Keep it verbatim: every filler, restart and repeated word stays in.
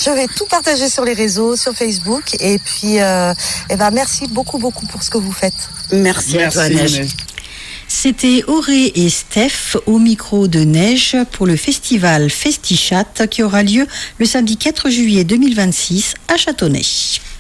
Je vais tout partager sur les réseaux, sur Facebook. Et puis, euh, eh ben, merci beaucoup, beaucoup pour ce que vous faites. Merci, merci à toi, Neige. Neige. C'était Auré et Steph au micro de Neige pour le festival Festichat qui aura lieu le samedi quatre juillet deux mille vingt-six à Châtenay.